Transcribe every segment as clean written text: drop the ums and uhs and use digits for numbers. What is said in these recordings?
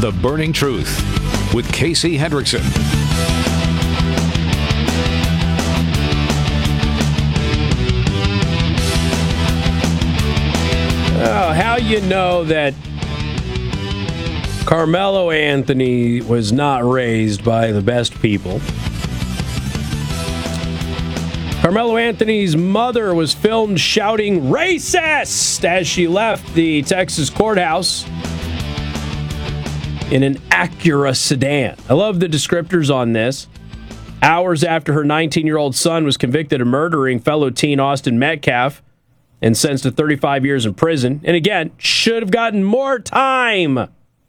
The Burning Truth with Casey Hendrickson. Oh, how you know that Carmelo Anthony was not raised by the best people. Carmelo Anthony's mother was filmed shouting "racist" as she left the Texas courthouse in an Acura sedan. I love the descriptors on this. Hours after her 19-year-old son was convicted of murdering fellow teen Austin Metcalf and sentenced to 35 years in prison. And again, should have gotten more time.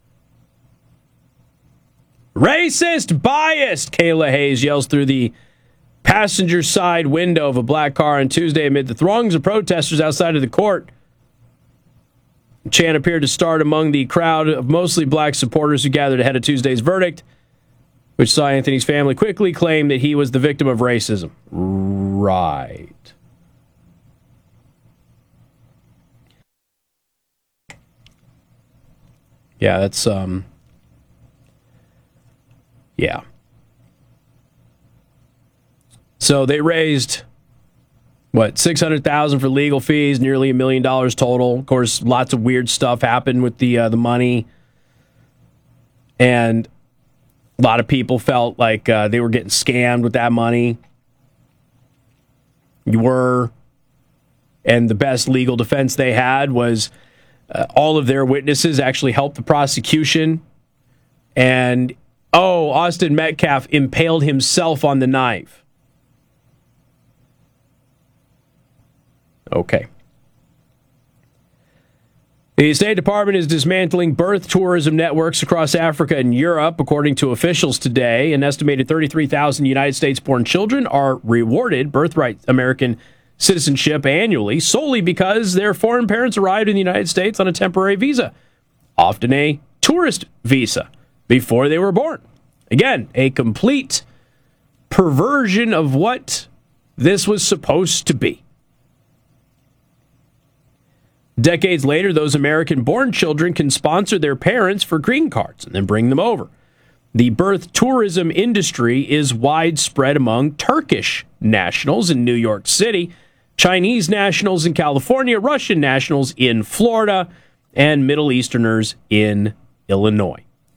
Racist, biased, Kayla Hayes yells through the passenger side window of a black car on Tuesday amid the throngs of protesters outside of the court. The chant appeared to start among the crowd of mostly black supporters who gathered ahead of Tuesday's verdict, which saw Anthony's family quickly claim that he was the victim of racism. Right. Yeah, that's, yeah. So they raised, $600,000 for legal fees, nearly $1 million total. Of course, lots of weird stuff happened with the money. And a lot of people felt like they were getting scammed with that money. You were. And the best legal defense they had was all of their witnesses actually helped the prosecution. And, Austin Metcalf impaled himself on the knife. Okay. The State Department is dismantling birth tourism networks across Africa and Europe. According to officials today, an estimated 33,000 United States-born children are rewarded birthright American citizenship annually solely because their foreign parents arrived in the United States on a temporary visa, often a tourist visa, before they were born. Again, a complete perversion of what this was supposed to be. Decades later, those American-born children can sponsor their parents for green cards and then bring them over. The birth tourism industry is widespread among Turkish nationals in New York City, Chinese nationals in California, Russian nationals in Florida, and Middle Easterners in Illinois.